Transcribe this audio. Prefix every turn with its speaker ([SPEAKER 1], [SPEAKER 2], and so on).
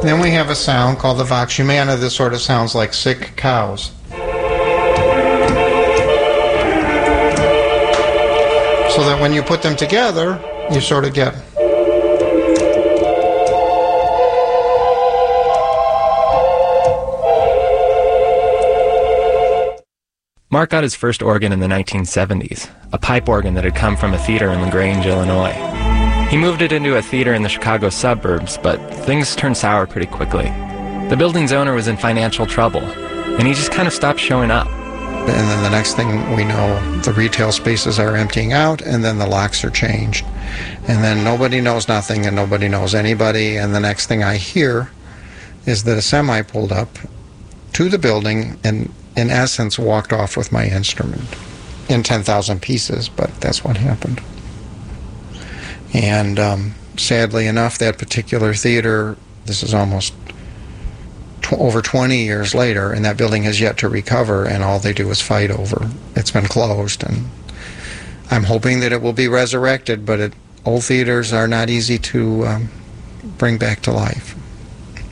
[SPEAKER 1] Then we have a sound called the vox humana. This sort of sounds like sick cows. So that when you put them together, you sort of get...
[SPEAKER 2] Mark got his first organ in the 1970s, a pipe organ that had come from a theater in LaGrange, Illinois. He moved it into a theater in the Chicago suburbs, but things turned sour pretty quickly. The building's owner was in financial trouble, and he just kind of stopped showing up.
[SPEAKER 1] And then the next thing we know, the retail spaces are emptying out, and then the locks are changed. And then nobody knows nothing, and nobody knows anybody, and the next thing I hear is that a semi pulled up to the building and, in essence, walked off with my instrument in 10,000 pieces, but that's what happened. And sadly enough, that particular theater, this is almost over 20 years later, and that building has yet to recover, and all they do is fight over. It's been closed, and I'm hoping that it will be resurrected, but old theaters are not easy to bring back to life.